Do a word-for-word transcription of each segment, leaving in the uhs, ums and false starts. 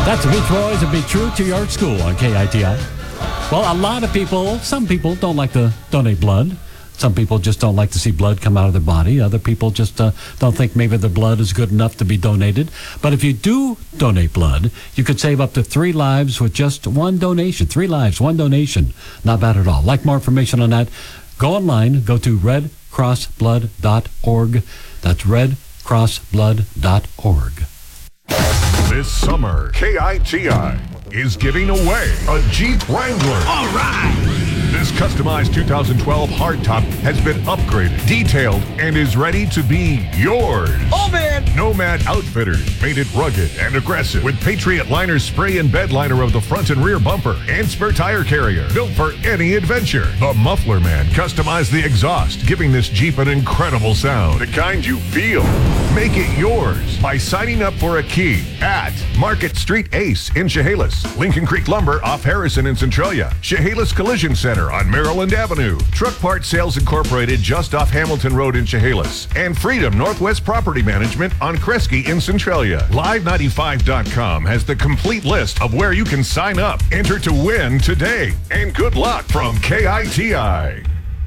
That's the Beach Boys and Be True to Your School on K I T I. Well, a lot of people, some people don't like to donate blood. Some people just don't like to see blood come out of their body. Other people just uh, don't think maybe their blood is good enough to be donated. But if you do donate blood, you could save up to three lives with just one donation. Three lives, one donation. Not bad at all. Like more information on that, go online, go to red cross blood dot org. That's red cross blood dot org. This summer, K I T I is giving away a Jeep Wrangler. All right! This customized two thousand twelve hardtop has been upgraded, detailed, and is ready to be yours. Oh, man! Nomad Outfitters made it rugged and aggressive with Patriot Liner spray and bed liner of the front and rear bumper and spare tire carrier, built for any adventure. The Muffler Man customized the exhaust, giving this Jeep an incredible sound, the kind you feel. Make it yours by signing up for a key at Market Street Ace in Chehalis, Lincoln Creek Lumber off Harrison in Centralia, Chehalis Collision Center on Maryland Avenue, Truck Part Sales Incorporated just off Hamilton Road in Chehalis, and Freedom Northwest Property Management on Kresge in Centralia. Live ninety-five dot com has the complete list of where you can sign up. Enter to win today, and good luck from K I T I.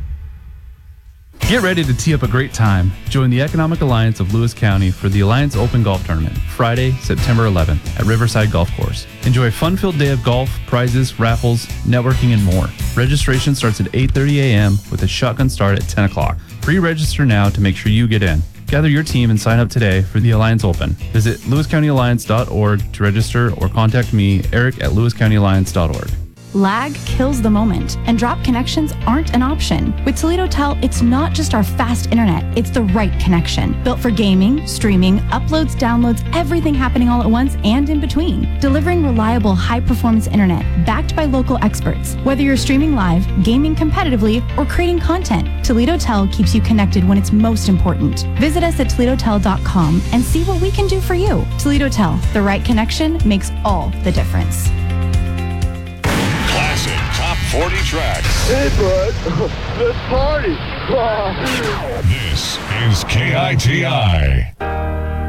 Get ready to tee up a great time. Join the Economic Alliance of Lewis County for the Alliance Open Golf Tournament, Friday, September eleventh at Riverside Golf Course. Enjoy a fun-filled day of golf, prizes, raffles, networking, and more. Registration starts at eight thirty a.m. with a shotgun start at ten o'clock. Pre-register now to make sure you get in. Gather your team and sign up today for the Alliance Open. Visit lewis county alliance dot org to register or contact me, Eric, at lewis county alliance dot org. Lag kills the moment, and drop connections aren't an option. With Toledo Tel, it's not just our fast internet, it's the right connection. Built for gaming, streaming, uploads, downloads, everything happening all at once and in between. Delivering reliable, high-performance internet, backed by local experts. Whether you're streaming live, gaming competitively, or creating content, Toledo Tel keeps you connected when it's most important. Visit us at toledo tel dot com and see what we can do for you. Toledo Tel, the right connection makes all the difference. Top forty tracks. Hey, bud. Let's party. This is K I T I.